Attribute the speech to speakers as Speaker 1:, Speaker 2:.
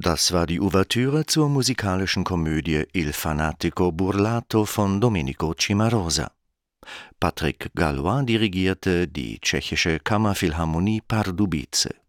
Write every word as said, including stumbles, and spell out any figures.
Speaker 1: Das war die Ouvertüre zur musikalischen Komödie Il fanatico burlato von Domenico Cimarosa. Patrick Gallois dirigierte die Tschechische Kammerphilharmonie Pardubice.